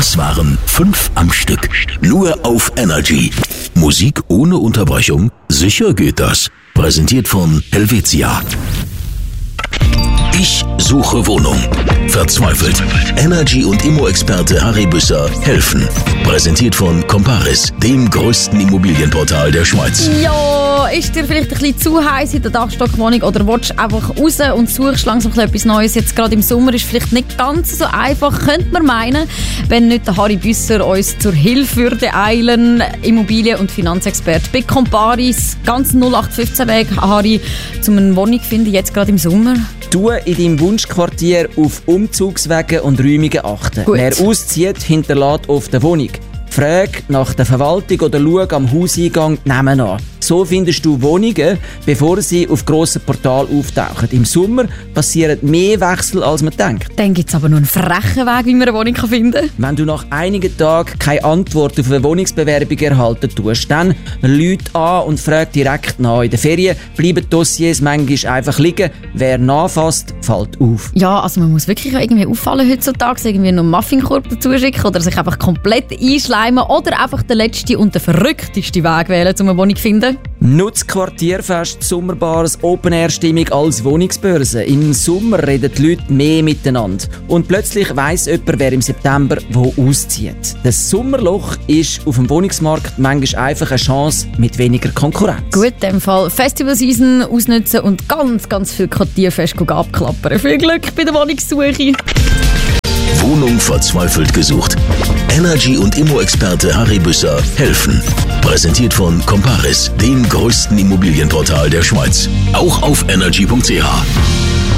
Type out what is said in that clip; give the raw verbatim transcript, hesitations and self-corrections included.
Das waren fünf am Stück. Nur auf Energy. Musik ohne Unterbrechung? Sicher geht das. Präsentiert von Helvetia. Ich suche Wohnung. Verzweifelt. Energy- und Immo-Experte Harry Büsser helfen. Präsentiert von Comparis, dem größten Immobilienportal der Schweiz. Ja, ist dir vielleicht ein bisschen zu heiß in der Dachstockwohnung oder willst du einfach raus und suchst langsam etwas Neues? Jetzt gerade im Sommer ist vielleicht nicht ganz so einfach, könnte man meinen, wenn nicht der Harry Büsser uns zur Hilfe würde eilen. Immobilien- und Finanzexperte bei Comparis. Ganz null acht fünfzehn Weg, Harry, um eine Wohnung zu finden, jetzt gerade im Sommer. Du in deinem Wunschquartier auf Umzugswege und Räumungen achten. Gut. Wer auszieht, hinterlässt auf der Wohnung. Frag nach der Verwaltung oder schau am Hauseingang die Namen an. So findest du Wohnungen, bevor sie auf grossen Portalen auftauchen. Im Sommer passieren mehr Wechsel, als man denkt. Dann gibt es aber noch einen frechen Weg, wie man eine Wohnung finden kann. Wenn du nach einigen Tagen keine Antwort auf eine Wohnungsbewerbung erhalten tust, dann Leute an und frag direkt nach. In den Ferien bleiben Dossiers manchmal einfach liegen. Wer nachfasst, fällt auf. Ja, also man muss wirklich irgendwie auffallen heutzutage, irgendwie noch einen Muffinkorb dazu schicken oder sich einfach komplett einschleimen oder einfach den letzten und den verrücktesten Weg wählen, um eine Wohnung zu finden. Nutz Quartierfest, Sommerbares, Open-Air-Stimmung als Wohnungsbörse. Im Sommer reden die Leute mehr miteinander. Und plötzlich weiss jemand, wer im September wo auszieht. Das Sommerloch ist auf dem Wohnungsmarkt manchmal einfach eine Chance mit weniger Konkurrenz. Gut, in dem Fall Festivalseason ausnutzen und ganz, ganz viel Quartierfest abklappern. Viel Glück bei der Wohnungssuche. Wohnung verzweifelt gesucht. Energy- und Immo-Experte Harry Büsser helfen. Präsentiert von Comparis, dem größten Immobilienportal der Schweiz. Auch auf energy punkt c h.